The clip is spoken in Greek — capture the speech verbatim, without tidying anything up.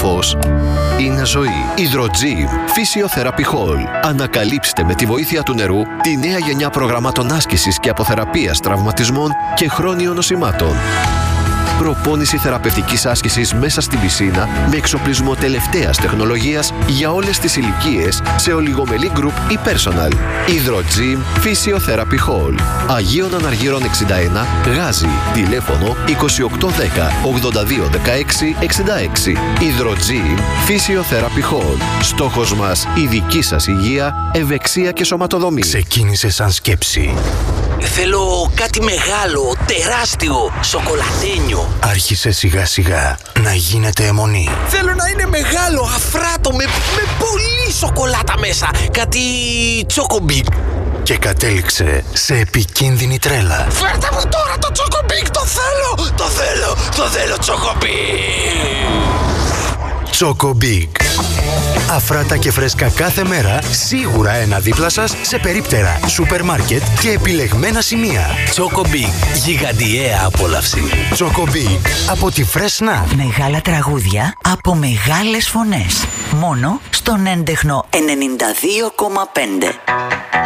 φως είναι ζωή. Hydrogym Physiotherapy Hall. Ανακαλύψτε με τη βοήθεια του νερού τη νέα γενιά προγραμμάτων άσκησης και αποθεραπείας τραυματισμών και χρόνιων νοσημάτων. Προπόνηση θεραπευτικής άσκησης μέσα στην πισίνα με εξοπλισμό τελευταίας τεχνολογίας για όλες τις ηλικίες σε ολιγομελή group ή personal. Hydrogym Physiotherapy Hall. Αγίων Αναργύρων εξήντα ένα, Γάζι. Τηλέφωνο είκοσι οκτώ δέκα ογδόντα δύο δεκαέξι εξήντα έξι. Hydrogym Physiotherapy Hall. Στόχος μας η δική σας υγεία, ευεξία και σωματοδομή. Ξεκίνησε σαν σκέψη. Θέλω κάτι μεγάλο, τεράστιο, σοκολατένιο. Άρχισε σιγά σιγά να γίνεται αιμονή. Θέλω να είναι μεγάλο, αφράτο, με, με πολύ σοκολάτα μέσα. Κάτι τσοκομπίκ. Και κατέληξε σε επικίνδυνη τρέλα. Φέρτε μου τώρα το τσοκομπίκ, το θέλω, το θέλω, το θέλω τσοκομπίκ. Τσοκομπίκ. Αφράτα και φρέσκα κάθε μέρα, σίγουρα ένα δίπλα σας σε περίπτερα, σούπερ μάρκετ και επιλεγμένα σημεία. Τσοκομπίκ, γιγαντιαία απόλαυση. Τσοκομπίκ, από τη Φρέσνα. Μεγάλα τραγούδια από μεγάλες φωνές. Μόνο στον έντεχνο ενενήντα δύο κόμμα πέντε.